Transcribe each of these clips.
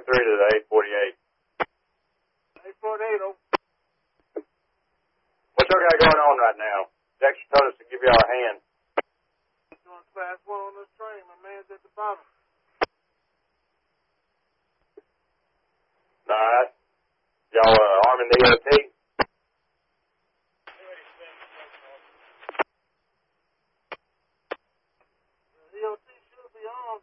to the 848. 848, oh. What y'all got going on right now? Dexter told us to give y'all a hand. Doing class 1 on this train. My man's at the bottom. All right. Y'all arming the EOT? The EOT should be on.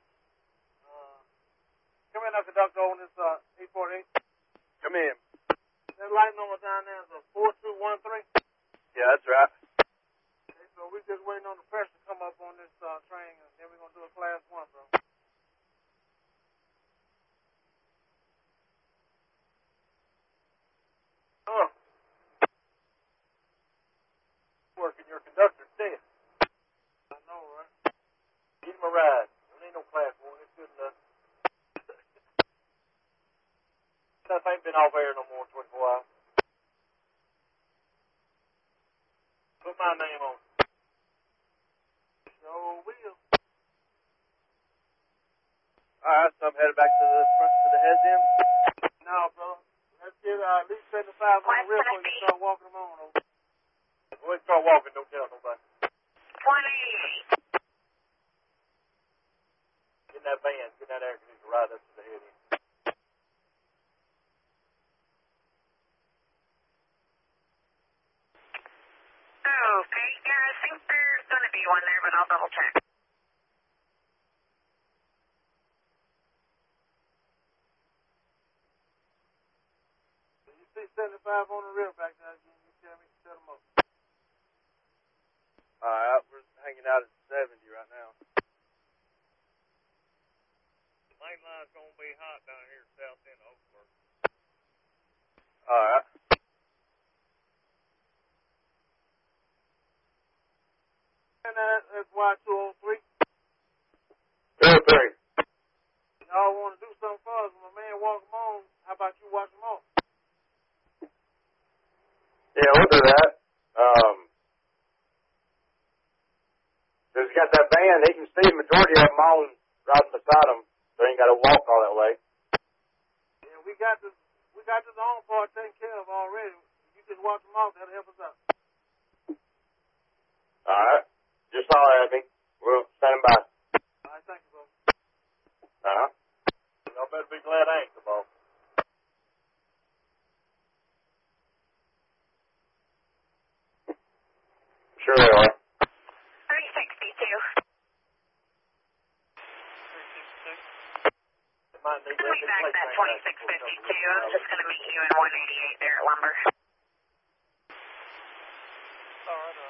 Come in, conductor, on this 848. Come in. That light number down there is a 4213. Yeah, that's right. Okay, so we just waiting on the pressure to come up on this train, and then we're going to do a class 1, bro. Huh. Working your conductor's dead. I know, right? Give him a ride. There ain't no class 1. It's good enough. Stuff ain't been off air no more in 24 hours. Put my name on. Sure will. Alright, so I'm headed back to the front to the heads in. No, brother. Let's get at least 75 on the real before you start walking them on. Over. When we start walking, don't tell nobody. 188. Get in that van. Get in that air conditioner right up to the head in. Okay, yeah, I think there's going to be one there, but I'll double check. You see 75 on the real back there, you tell me to set them up. Alright, we're hanging out at 70 right now. Main line's going to be hot down here south end of Oakburg. Alright. And that's Y203. 203. Y'all want to do something for us? When my man walk them on, how about you watch them off? Yeah, we'll do that. Cause he's got that van, he can see the majority of them on right beside him, so he ain't got to walk all that way. Yeah, we got this on part taken care of already. You just watch them off, that'll help us out. Alright. Just holler at me. We'll stand by. All right, thank you, bro. Uh-huh. Y'all better be glad I ain't the boss. Sure they are. 362. Might need I'll be back at 2652. I'm just going to meet you in 188 there at Lumber. All right.